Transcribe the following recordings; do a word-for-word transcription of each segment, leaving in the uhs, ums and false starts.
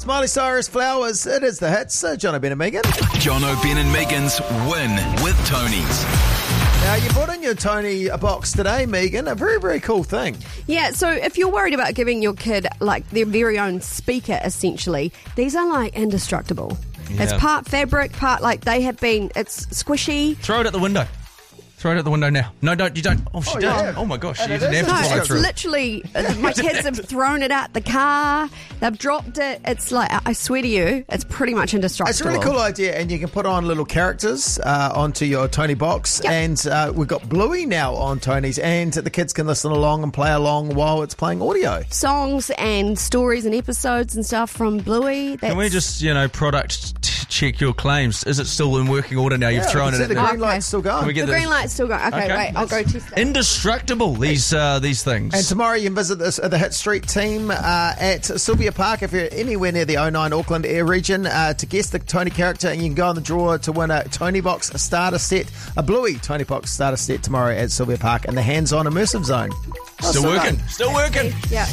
It's Miley Cyrus, Flowers. It is the hits. Uh, John O'Brien and Megan. John O'Brien and Megan's Win with Tony's. Now, you brought in your Tony box today, Megan. A very, very cool thing. Yeah, so if you're worried about giving your kid like their very own speaker, essentially, these are like indestructible. Yeah. It's part fabric, part like they have been, it's squishy. Throw it at the window. Throw it at the window now. No, don't. You don't. Oh, she Oh, did. yeah. Oh, my gosh. She And it didn't is have to No, follow it's through. literally, uh, my kids have thrown it out the car, they've dropped it. It's like, I swear to you, it's pretty much indestructible. It's a really cool idea, and you can put on little characters uh, onto your Tony box. Yep. And uh, we've got Bluey now on Tony's, and the kids can listen along and play along while it's playing audio. Songs and stories and episodes and stuff from Bluey. That's, Can we just, you know, product t- check your claims? Is it still in working order now? You've Yeah, thrown you it see at the there. green light's still going. Can we get The the- green light's still going. Okay, Okay. wait, I'll go test that. Indestructible, these uh, these things. And tomorrow you can visit this, uh, the Hit Street team uh, at Sylvia Park if you're anywhere near the oh nine Auckland air region uh, to guess the Tony character, and you can go on the draw to win a Tony Box starter set, a Bluey Tony Box starter set tomorrow at Sylvia Park in the hands-on immersive zone. Oh, Still so working. done. Still working. Yeah.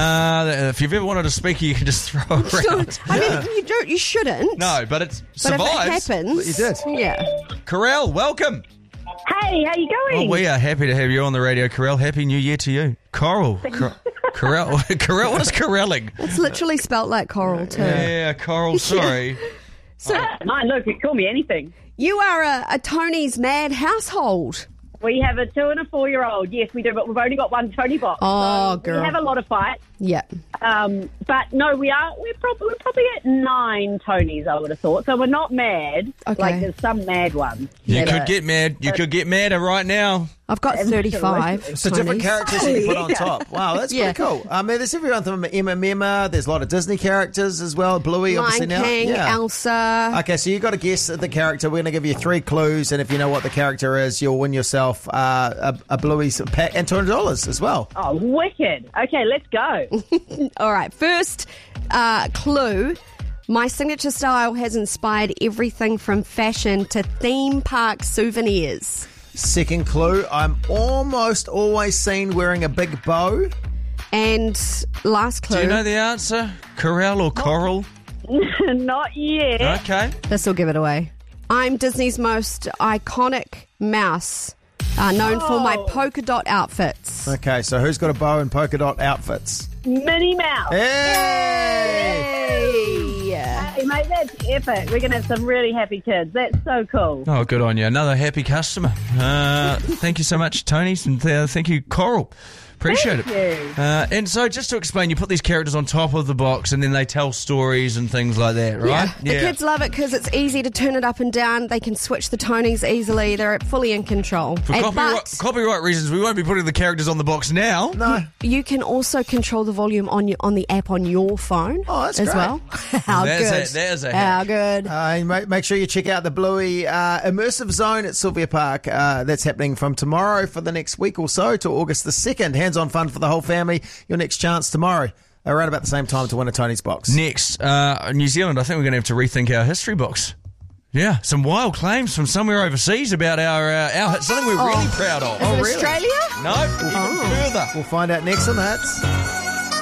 Uh, if you've ever wanted a speaker, you can just throw it around. I mean, you don't, you shouldn't. No, but it But survives. if it happens, You did. Yeah. Corral, welcome. Hey, how you going? Well, we are happy to have you on the radio, Corral. Happy New Year to you. Coral. Cor- Corral. Corral. What is corralling? It's literally spelt like coral too. Yeah, Coral, sorry. So Mine, look, you call me anything. you are a, a Tony's mad household. We have a two and a four-year-old. Yes, we do, but we've only got one Tony box. Oh, so girl. We have a lot of fights. Yeah. Um, but no, we are. We're probably we're probably at nine Tonys. I would have thought. So we're not mad. Okay. Like there's some mad ones. You Yeah. could get mad. You could get madder right now. I've got thirty-five. So different Tonys. characters you can put on Yeah. top. Wow, that's Yeah. pretty cool. I mean, there's everyone from Emma Mema. There's a lot of Disney characters as well. Bluey, obviously Lion now. King, Yeah. Elsa. Okay, so you got to guess the character. We're going to give you three clues, and if you know what the character is, you'll win yourself uh, a, a Bluey's pack and two hundred dollars as well. Oh, wicked. Okay, let's go. All right, first uh, clue. My signature style has inspired everything from fashion to theme park souvenirs. Second clue, I'm almost always seen wearing a big bow. And last clue. Do you know the answer? Corral or Coral? Not yet. Okay. This will give it away. I'm Disney's most iconic mouse, uh, known for my Oh. polka dot outfits. Okay, so who's got a bow and polka dot outfits? Minnie Mouse. Hey! Hey! Hey, mate, that's epic. We're going to have some really happy kids. That's so cool. Oh, good on you. Another happy customer. Uh, thank you so much, Tony, and uh, thank you, Coral. Appreciate Thank it. you. Uh, and so, just to explain, you put these characters on top of the box, and then they tell stories and things like that, right? Yeah. The kids love it because it's easy to turn it up and down. They can switch the Tonys easily. They're fully in control. For And- copyright, but copyright reasons, we won't be putting the characters on the box now. No. you can also control the volume on your, on the app on your phone Oh, that's as great. well. How There's good? a- there's a How hack. good? Uh, and make, make sure you check out the Bluey uh, Immersive Zone at Sylvia Park. Uh, that's happening from tomorrow for the next week or so to August the second. Hands-on fun for the whole family. Your next chance tomorrow, around about the same time, to win a Tony's box. Next, uh, New Zealand, I think we're going to have to rethink our history books. Yeah, some wild claims from somewhere overseas about our uh, our hits, something we're really proud of. Is it really? Australia? No, even further. We'll find out next on the Hits.